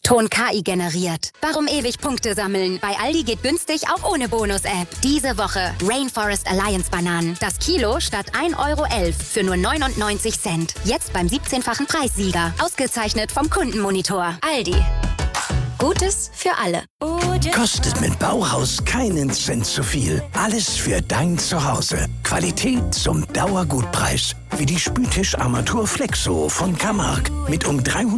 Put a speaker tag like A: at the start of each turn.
A: Ton KI generiert. Warum ewig Punkte sammeln? Bei Aldi geht günstig auch ohne Bonus-App. Diese Woche Rainforest Alliance Bananen. Das Kilo statt 1,11 € für nur 99 Cent. Jetzt beim 17-fachen Preissieger. Ausgezeichnet vom Kundenmonitor. Aldi. Gutes für alle.
B: Kostet mit Bauhaus keinen Cent zu viel. Alles für dein Zuhause. Qualität zum Dauergutpreis. Wie die Spültischarmatur Flexo von Camargue mit 300